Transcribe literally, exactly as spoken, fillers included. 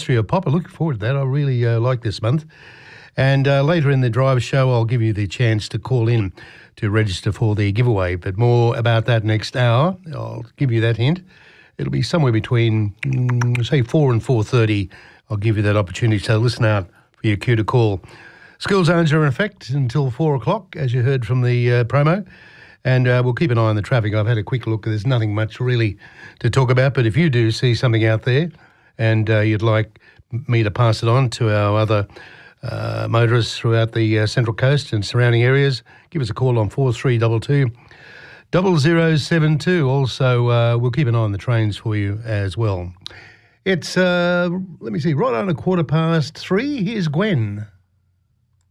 Austria Pop. I'm looking forward to that. I really uh, like this month. And uh, later in the drive show, I'll give you the chance to call in to register for the giveaway. But more about that next hour. I'll give you that hint. It'll be somewhere between, mm, say, four and four thirty. I'll give you that opportunity. So listen out for your cue to call. School zones are in effect until four o'clock, as you heard from the uh, promo. And uh, we'll keep an eye on the traffic. I've had a quick look. There's nothing much really to talk about. But if you do see something out there and uh, you'd like me to pass it on to our other Uh, motorists throughout the uh, Central Coast and surrounding areas, give us a call on four three two two, zero zero seven two. Also, uh, we'll keep an eye on the trains for you as well. It's, uh, let me see, right on a quarter past three. Here's Gwen.